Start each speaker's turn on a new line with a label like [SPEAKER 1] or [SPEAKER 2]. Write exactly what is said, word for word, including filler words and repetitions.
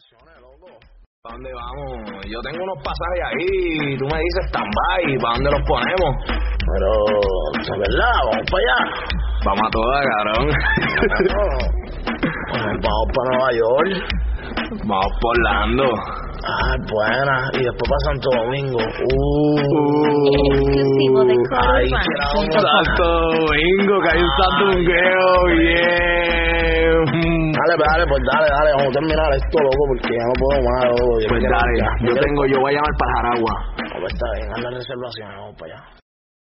[SPEAKER 1] vacaciones, loco. ¿Para dónde vamos? Yo tengo unos pasajes ahí, tú me dices stand-by, ¿para dónde los ponemos?
[SPEAKER 2] Pero, ¿de verdad? ¿Vamos para allá?
[SPEAKER 1] Vamos a todas, cabrón.
[SPEAKER 2] Bueno, vamos para Nueva York.
[SPEAKER 1] Vamos por Orlando.
[SPEAKER 2] Ah, buena. Y después para Santo Domingo. Uh,
[SPEAKER 3] exclusivo de
[SPEAKER 2] Ay,
[SPEAKER 1] Santo Domingo, que hay un sandungueo bien.
[SPEAKER 2] Dale, dale, pues dale, dale. Vamos a terminar esto, loco, porque ya no puedo más, loco.
[SPEAKER 1] Pues dale, yo tengo, yo voy a llamar para Jaragua.
[SPEAKER 2] Pues está bien, haz la reservación, vamos para allá.